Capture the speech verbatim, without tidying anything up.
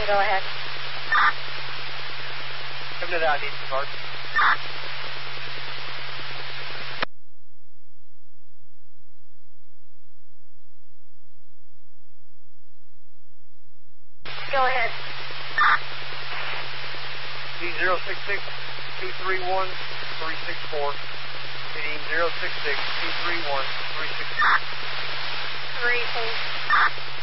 go ahead. Come to that, I need some parts. Go ahead. D zero six six two three one three six four. Meeting zero six six two three one three six four. Three, please.